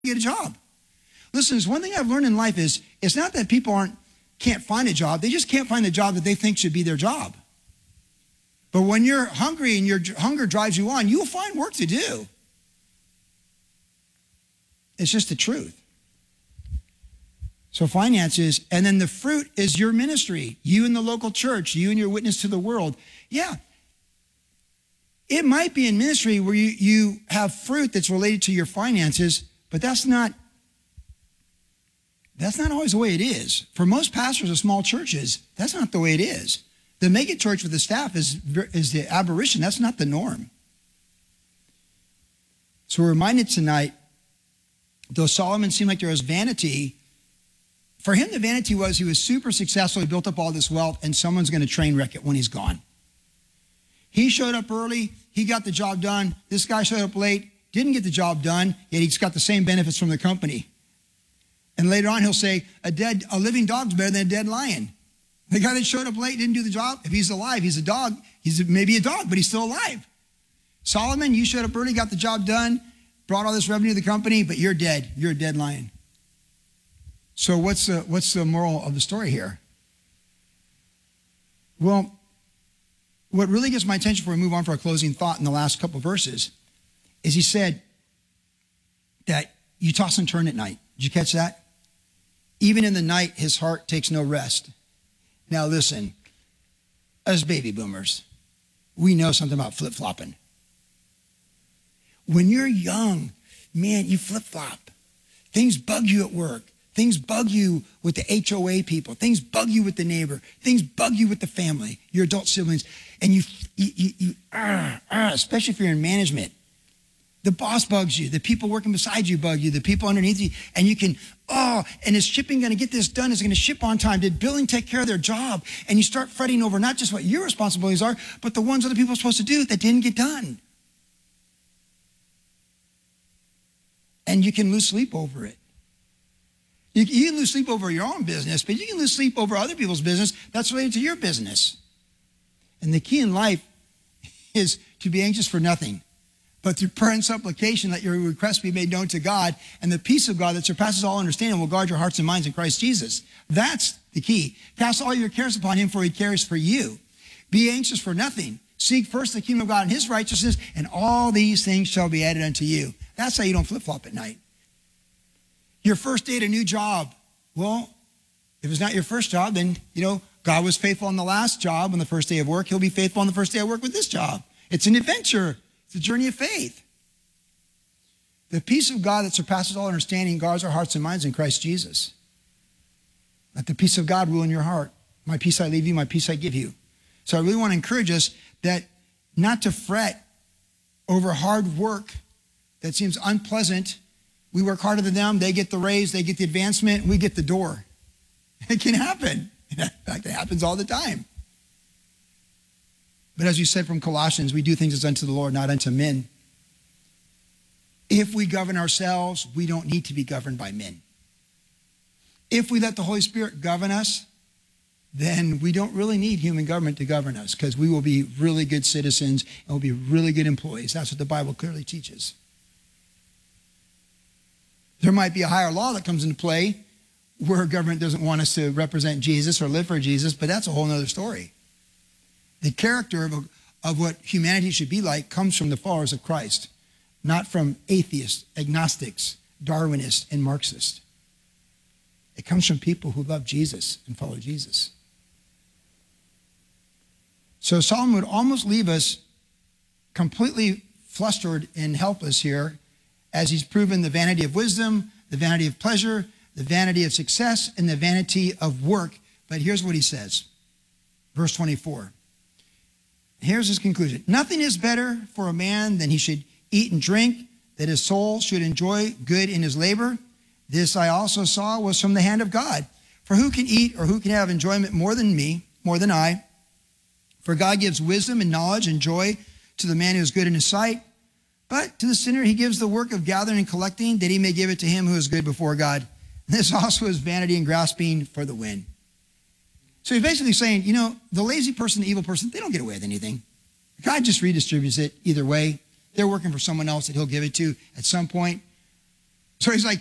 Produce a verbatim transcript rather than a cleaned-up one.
get a job. Listen, there's one thing I've learned in life is it's not that people aren't can't find a job. They just can't find the job that they think should be their job. But when you're hungry and your hunger drives you on, you'll find work to do. It's just the truth. So finances, and then the fruit is your ministry. You and the local church, you and your witness to the world. Yeah. It might be in ministry where you, you have fruit that's related to your finances, but that's not, that's not always the way it is. For most pastors of small churches, that's not the way it is. The mega church with the staff is, is the aberration. That's not the norm. So we're reminded tonight, though Solomon seemed like there was vanity, for him the vanity was he was super successful, he built up all this wealth, and someone's going to train wreck it when he's gone. He showed up early, he got the job done. This guy showed up late, didn't get the job done, yet he's got the same benefits from the company. And later on he'll say, a dead, a living dog's better than a dead lion. The guy that showed up late didn't do the job. If he's alive, he's a dog. He's maybe a dog, but he's still alive. Solomon, you showed up early, got the job done, brought all this revenue to the company, but you're dead. You're a dead lion. So what's the, what's the moral of the story here? Well, what really gets my attention before we move on for our closing thought in the last couple of verses is he said that you toss and turn at night. Did you catch that? Even in the night, his heart takes no rest. Now listen, as baby boomers, we know something about flip-flopping. When you're young, man, you flip-flop. Things bug you at work. Things bug you with the H O A people. Things bug you with the neighbor. Things bug you with the family, your adult siblings. And you, you, you, you uh, uh, especially if you're in management. The boss bugs you. The people working beside you bug you. The people underneath you. And you can, oh, and is shipping going to get this done? Is it going to ship on time? Did billing take care of their job? And you start fretting over not just what your responsibilities are, but the ones other people are supposed to do that didn't get done. And you can lose sleep over it. You, you can lose sleep over your own business, but you can lose sleep over other people's business that's related to your business. And the key in life is to be anxious for nothing, but through prayer and supplication, let your requests be made known to God, and the peace of God that surpasses all understanding will guard your hearts and minds in Christ Jesus. That's the key. Cast all your cares upon him, for he cares for you. Be anxious for nothing. Seek first the kingdom of God and his righteousness, and all these things shall be added unto you. That's how you don't flip-flop at night. Your first day at a new job. Well, if it's not your first job, then, you know, God was faithful on the last job on the first day of work. He'll be faithful on the first day of work with this job. It's an adventure. It's a journey of faith. The peace of God that surpasses all understanding guards our hearts and minds in Christ Jesus. Let the peace of God rule in your heart. My peace I leave you, my peace I give you. So I really want to encourage us that not to fret over hard work that seems unpleasant. We work harder than them. They get the raise. They get the advancement. We get the door. It can happen. In fact, it happens all the time. But as you said from Colossians, we do things as unto the Lord, not unto men. If we govern ourselves, we don't need to be governed by men. If we let the Holy Spirit govern us, then we don't really need human government to govern us, because we will be really good citizens and we'll be really good employees. That's what the Bible clearly teaches. There might be a higher law that comes into play where government doesn't want us to represent Jesus or live for Jesus, but that's a whole other story. The character of, a, of what humanity should be like comes from the followers of Christ, not from atheists, agnostics, Darwinists, and Marxists. It comes from people who love Jesus and follow Jesus. So Solomon would almost leave us completely flustered and helpless here, as he's proven the vanity of wisdom, the vanity of pleasure, the vanity of success, and the vanity of work. But here's what he says. Verse twenty-four. Here's his conclusion. Nothing is better for a man than he should eat and drink, that his soul should enjoy good in his labor. This I also saw was from the hand of God. For who can eat or who can have enjoyment more than me, more than I? For God gives wisdom and knowledge and joy to the man who is good in his sight. But to the sinner he gives the work of gathering and collecting, that he may give it to him who is good before God. This also is vanity and grasping for the wind. So he's basically saying, you know, the lazy person, the evil person, they don't get away with anything. God just redistributes it either way. They're working for someone else that he'll give it to at some point. So he's like,